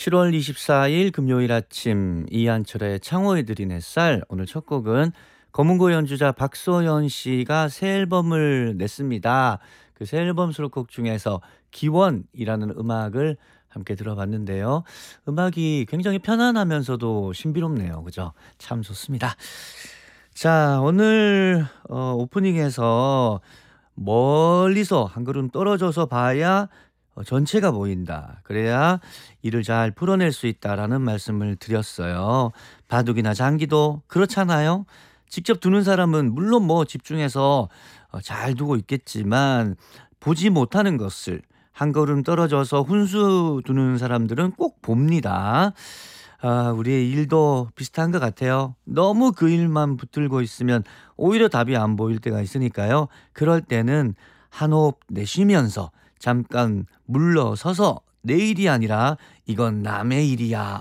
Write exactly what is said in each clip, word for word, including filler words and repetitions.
칠월 이십사일 금요일 아침 이한철의 창호의 들인 햇살. 오늘 첫 곡은 검은고 연주자 박소연 씨가 새 앨범을 냈습니다. 그 새 앨범 수록곡 중에서 기원이라는 음악을 함께 들어봤는데요. 음악이 굉장히 편안하면서도 신비롭네요. 그죠? 참 좋습니다. 자, 오늘 어, 오프닝에서 멀리서 한 걸음 떨어져서 봐야 어, 전체가 보인다. 그래야 일을 잘 풀어낼 수 있다라는 말씀을 드렸어요. 바둑이나 장기도 그렇잖아요. 직접 두는 사람은 물론 뭐 집중해서 어, 잘 두고 있겠지만 보지 못하는 것을 한 걸음 떨어져서 훈수 두는 사람들은 꼭 봅니다. 아, 우리의 일도 비슷한 것 같아요. 너무 그 일만 붙들고 있으면 오히려 답이 안 보일 때가 있으니까요. 그럴 때는 한 호흡 내쉬면서 잠깐 물러서서 내 일이 아니라 이건 남의 일이야.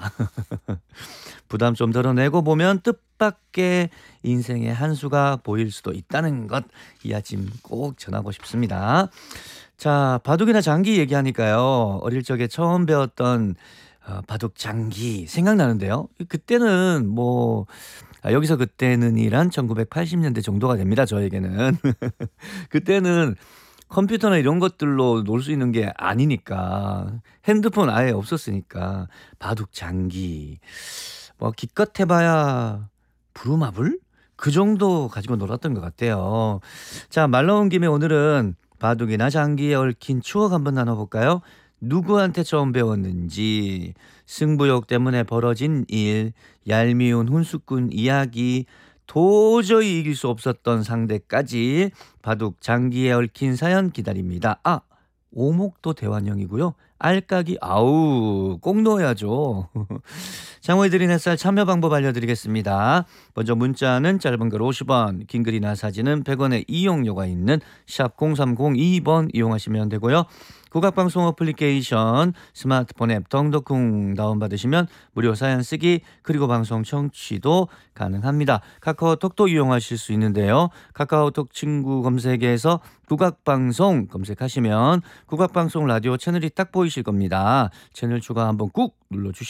부담 좀 덜어내고 보면 뜻밖의 인생의 한 수가 보일 수도 있다는 것, 이 아침 꼭 전하고 싶습니다. 자, 바둑이나 장기 얘기하니까요. 어릴 적에 처음 배웠던 어, 바둑 장기 생각나는데요. 그때는 뭐 아, 여기서 그때는이란 천구백팔십 년대 정도가 됩니다. 저에게는. 그때는 컴퓨터나 이런 것들로 놀 수 있는 게 아니니까, 핸드폰 아예 없었으니까 바둑 장기 뭐 기껏 해봐야 부루마블 그 정도 가지고 놀았던 것 같아요. 자, 말 나온 김에 오늘은 바둑이나 장기에 얽힌 추억 한번 나눠볼까요? 누구한테 처음 배웠는지, 승부욕 때문에 벌어진 일, 얄미운 훈수꾼 이야기, 도저히 이길 수 없었던 상대까지 바둑 장기에 얽힌 사연 기다립니다. 아, 오목도 대환영이고요. 알까기 아우 꼭 넣어야죠. 장호의 드린 햇살 참여 방법 알려드리겠습니다. 먼저 문자는 짧은 글 오십 원, 긴 글이나 사진은 백 원의 이용료가 있는 샵 공삼공이 번 이용하시면 되고요. 국악방송 어플리케이션 스마트폰 앱 덩덕쿵 다운받으시면 무료 사연 쓰기 그리고 방송 청취도 가능합니다. 카카오톡도 이용하실 수 있는데요. 카카오톡 친구 검색에서 국악방송 검색하시면 국악방송 라디오 채널이 딱 보이실 겁니다. 채널 추가 한번 꾹 눌러주시고요.